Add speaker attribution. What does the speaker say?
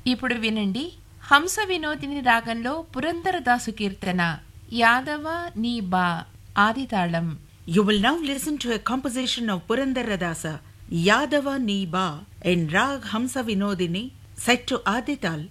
Speaker 1: ఇప్పుడు వినండి హంస వినోదిని రాగంలో పురందరదాసు కీర్తన యాదవ నీ బా ఆదితాళం.
Speaker 2: You will now listen to a composition of Purandaradasa, Yadava Ni Ba, in Rag Hamsa Vinodini, set to Adital.